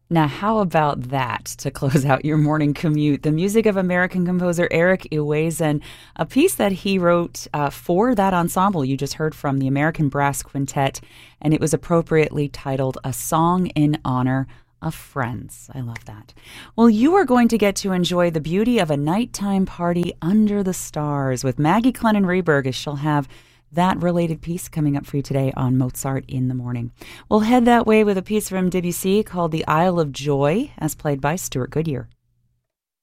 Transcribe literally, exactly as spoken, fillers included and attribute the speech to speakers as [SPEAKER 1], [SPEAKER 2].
[SPEAKER 1] Now, how about that to close out your morning commute? The music of American composer Eric Ewazen, a piece that he wrote uh, for that ensemble you just heard from, the American Brass Quintet, and it was appropriately titled A Song in Honor of Friends. I love that. Well, you are going to get to enjoy the beauty of a nighttime party under the stars with Maggie Clennon Rehberg, as she'll have that related piece coming up for you today on Mozart in the Morning. We'll head that way with a piece from Debussy called The Isle of Joy, as played by Stuart Goodyear.